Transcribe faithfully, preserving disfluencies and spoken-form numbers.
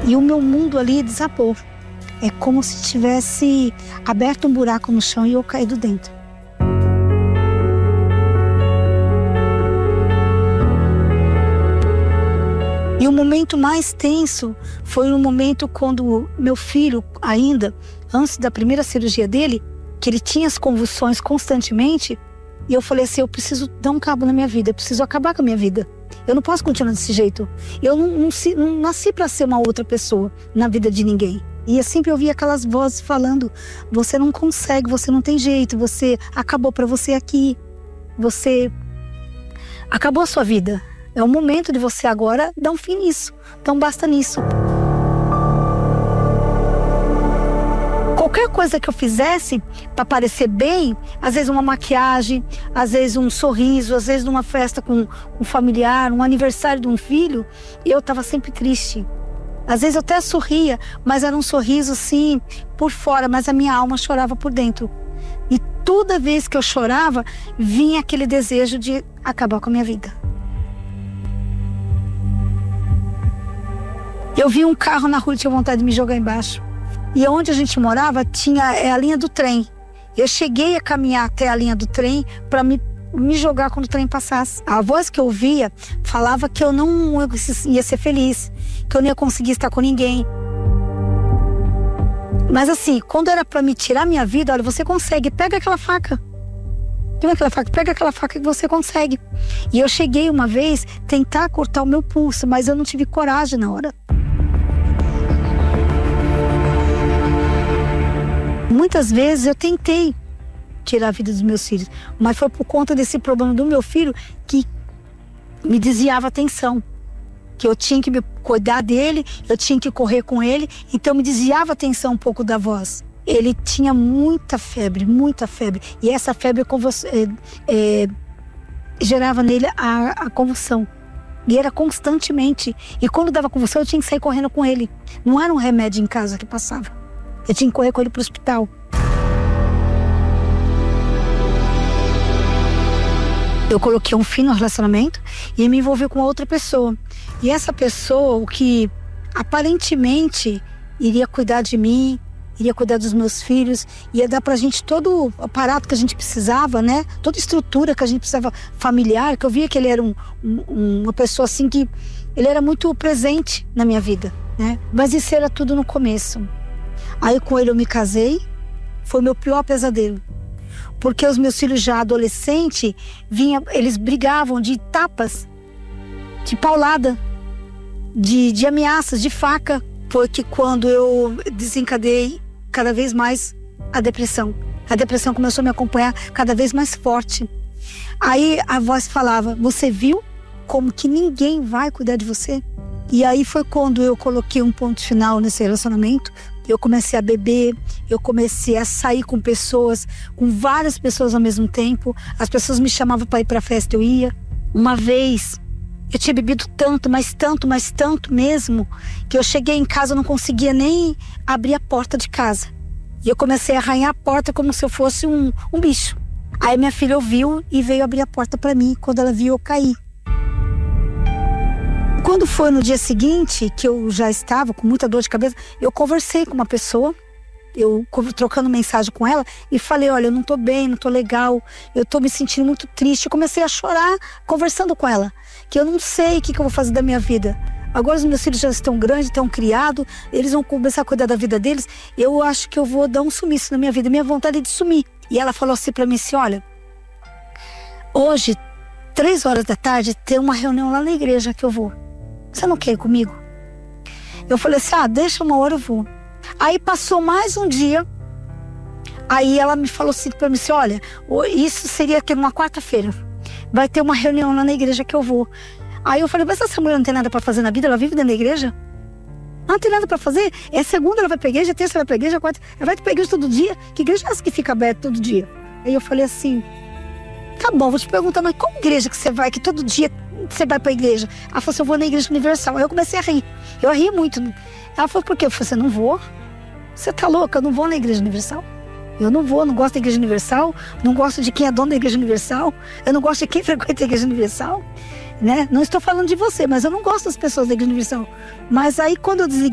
E o meu mundo ali desabou. É como se tivesse aberto um buraco no chão e eu caído dentro. E o momento mais tenso foi no momento quando meu filho, ainda antes da primeira cirurgia dele, que ele tinha as convulsões constantemente, e eu falei assim, eu preciso dar um cabo na minha vida, eu preciso acabar com a minha vida. Eu não posso continuar desse jeito. Eu não, não, não nasci para ser uma outra pessoa na vida de ninguém. E eu sempre ouvia aquelas vozes falando, você não consegue, você não tem jeito, você acabou para você aqui, você acabou a sua vida. É o momento de você agora dar um fim nisso. Então basta nisso. Qualquer coisa que eu fizesse para parecer bem, às vezes uma maquiagem, às vezes um sorriso, às vezes numa festa com um familiar, um aniversário de um filho, eu estava sempre triste. Às vezes eu até sorria, mas era um sorriso assim, por fora, mas a minha alma chorava por dentro. E toda vez que eu chorava, vinha aquele desejo de acabar com a minha vida. Eu vi um carro na rua e tinha vontade de me jogar embaixo. E onde a gente morava tinha é, a linha do trem. Eu cheguei a caminhar até a linha do trem para me, me jogar quando o trem passasse. A voz que eu ouvia falava que eu não ia ser feliz, que eu não ia conseguir estar com ninguém. Mas assim, quando era para me tirar minha vida, olha, você consegue, pega aquela faca. Pega aquela faca, pega aquela faca que você consegue. E eu cheguei uma vez tentar cortar o meu pulso, mas eu não tive coragem na hora. Muitas vezes eu tentei tirar a vida dos meus filhos, mas foi por conta desse problema do meu filho que me desviava a atenção. Que eu tinha que me cuidar dele, eu tinha que correr com ele, então me desviava a atenção um pouco da voz. Ele tinha muita febre, muita febre, e essa febre é, é, gerava nele a, a convulsão. E era constantemente. E quando dava convulsão, eu tinha que sair correndo com ele. Não era um remédio em casa que passava. Eu tinha que correr com ele para o hospital. Eu coloquei um fim no relacionamento e me envolvi com outra pessoa. E essa pessoa, o que aparentemente iria cuidar de mim, iria cuidar dos meus filhos, ia dar pra gente todo o aparato que a gente precisava, né? Toda a estrutura que a gente precisava familiar, que eu via que ele era um, um, uma pessoa assim que... Ele era muito presente na minha vida, né? Mas isso era tudo no começo. Aí com ele eu me casei, foi meu pior pesadelo. Porque os meus filhos já adolescentes, vinha, eles brigavam de tapas, de paulada, de, de ameaças, de faca. Foi que quando eu desencadeei cada vez mais a depressão. A depressão começou a me acompanhar cada vez mais forte. Aí a voz falava, você viu como que ninguém vai cuidar de você? E aí foi quando eu coloquei um ponto final nesse relacionamento. Eu comecei a beber, eu comecei a sair com pessoas, com várias pessoas ao mesmo tempo. As pessoas me chamavam para ir para a festa, eu ia. Uma vez, eu tinha bebido tanto, mas tanto, mas tanto mesmo, que eu cheguei em casa e não conseguia nem abrir a porta de casa. E eu comecei a arranhar a porta como se eu fosse um, um bicho. Aí minha filha ouviu e veio abrir a porta para mim. Quando ela viu, eu caí. Quando foi no dia seguinte, que eu já estava com muita dor de cabeça, eu conversei com uma pessoa, eu trocando mensagem com ela, e falei, olha, eu não tô bem, não tô legal, eu tô me sentindo muito triste. Eu comecei a chorar conversando com ela, que eu não sei o que, que eu vou fazer da minha vida. Agora os meus filhos já estão grandes, estão criados, eles vão começar a cuidar da vida deles, eu acho que eu vou dar um sumiço na minha vida, minha vontade é de sumir. E ela falou assim pra mim, assim, olha, hoje, três horas da tarde, tem uma reunião lá na igreja que eu vou. Você não quer ir comigo? Eu falei assim, ah, deixa uma hora eu vou. Aí passou mais um dia, aí ela me falou assim pra mim, assim, olha, isso seria aqui numa quarta-feira, vai ter uma reunião lá na igreja que eu vou. Aí eu falei, mas essa mulher não tem nada pra fazer na vida, ela vive dentro da igreja? Ela não tem nada pra fazer? É segunda ela vai pra igreja, terça ela vai pra igreja, quarta, ela vai pra igreja todo dia? Que igreja é essa que fica aberta todo dia? Aí eu falei assim, tá bom, vou te perguntar, mas qual igreja que você vai, que todo dia você vai pra igreja? Ela falou assim, eu vou na igreja universal. Aí eu comecei a rir, eu ri muito. Ela falou, por quê? Eu falei assim, não vou. Você tá louca? Eu não vou na igreja universal. Eu não vou, não gosto da igreja universal, não gosto de quem é dono da igreja universal, eu não gosto de quem frequenta a igreja universal, né? Não estou falando de você, mas eu não gosto das pessoas da igreja universal. Mas aí quando eu desliguei